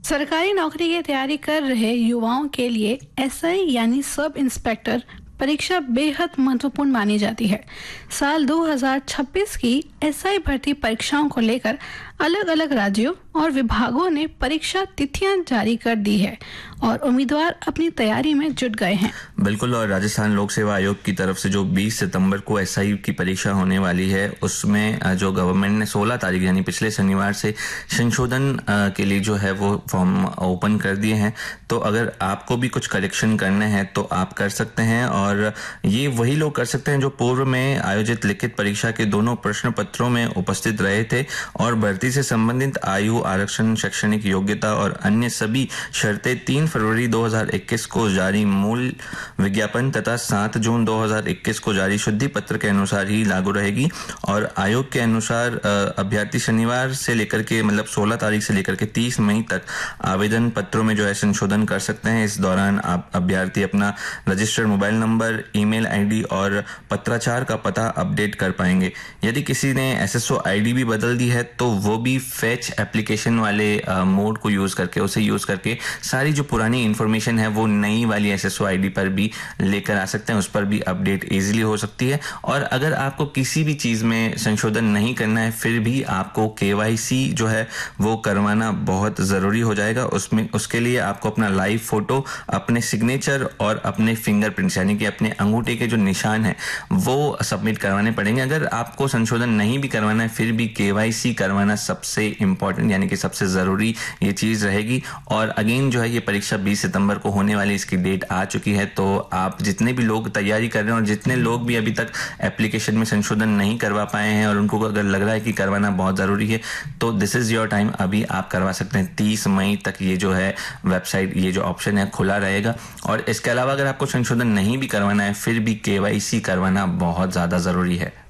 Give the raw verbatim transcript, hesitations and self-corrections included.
सरकारी नौकरी की तैयारी कर रहे युवाओं के लिए एसआई यानी सब इंस्पेक्टर परीक्षा बेहद महत्वपूर्ण मानी जाती है। साल दो हज़ार छब्बीस की एसआई भर्ती परीक्षाओं को लेकर अलग अलग राज्यों और विभागों ने परीक्षा तिथियां जारी कर दी है और उम्मीदवार अपनी तैयारी में जुट गए हैं। बिल्कुल, और राजस्थान लोक सेवा आयोग की तरफ से जो बीस सितंबर को एसआई की परीक्षा होने वाली है, उसमें जो गवर्नमेंट ने सोलह तारीख यानी पिछले शनिवार से संशोधन के लिए जो है वो फॉर्म ओपन कर दिए हैं। तो अगर आपको भी कुछ करेक्शन करने हैं तो आप कर सकते हैं, और ये वही लोग कर सकते हैं जो पूर्व में आयोजित लिखित परीक्षा के दोनों प्रश्न पत्रों में उपस्थित रहे थे और भर्ती से संबंधित आयु, आरक्षण, शैक्षणिक योग्यता और अन्य सभी शर्तें तीन फरवरी दो हज़ार इक्कीस को जारी मूल विज्ञापन तथा सात जून दो हज़ार इक्कीस को जारी शुद्धि पत्र के अनुसार ही लागू रहेगी। और आयोग के अनुसार अभ्यर्थी शनिवार से लेकर के मतलब सोलह तारीख से लेकर के तीस मई तक आवेदन पत्रों में जो है संशोधन कर सकते हैं। इस दौरान आप अभ्यर्थी अपना registered mobile number, email ID और पत्राचार का पता अपडेट कर पाएंगे। यदि किसी ने एसएसओ आईडी भी बदल दी है तो वो भी फेच एप्लीकेशन वाले मोड को यूज करके उसे यूज करके सारी जो पुरानी इंफॉर्मेशन है वो नई वाली एसएसओ आईडी पर भी लेकर आ सकते हैं। उस पर भी अपडेट इजीली हो सकती है। और अगर आपको किसी भी चीज में संशोधन नहीं करना है फिर भी आपको केवाईसी जो है वो करवाना बहुत जरूरी हो जाएगा। उसमें उसके लिए आपको अपना लाइव फोटो, अपने सिग्नेचर और अपने फिंगरप्रिंट्स यानी कि अपने अंगूठे के जो निशान है वो सबमिट करवाने पड़ेंगे। अगर आपको संशोधन नहीं भी करवाना है फिर भी केवाईसी करवाना सबसे इंपॉर्टेंट यानी कि सबसे जरूरी ये चीज रहेगी। और अगेन जो है ये परीक्षा बीस सितंबर को होने वाली, इसकी डेट आ चुकी है। तो आप जितने भी लोग तैयारी कर रहे हैं और जितने लोग भी अभी तक एप्लीकेशन में संशोधन नहीं करवा पाए हैं और उनको अगर लग रहा है कि करवाना बहुत जरूरी है तो दिस इज योर टाइम, अभी आप करवा सकते हैं। तीस मई तक ये जो है वेबसाइट, ये जो ऑप्शन है खुला रहेगा। और इसके अलावा अगर आपको संशोधन नहीं भी करवाना है फिर भी केवाईसी करवाना बहुत ज्यादा जरूरी है।